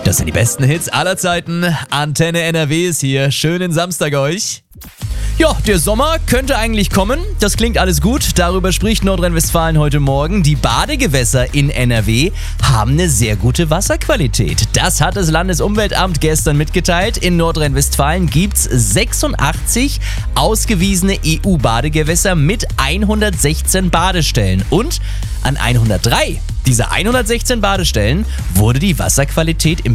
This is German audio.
Das sind die besten Hits aller Zeiten. Antenne NRW ist hier. Schönen Samstag euch. Ja, der Sommer könnte eigentlich kommen. Das klingt alles gut. Darüber spricht Nordrhein-Westfalen heute Morgen. Die Badegewässer in NRW haben eine sehr gute Wasserqualität. Das hat das Landesumweltamt gestern mitgeteilt. In Nordrhein-Westfalen gibt's 86 ausgewiesene EU-Badegewässer mit 116 Badestellen. Und an 103 dieser 116 Badestellen wurde die Wasserqualität im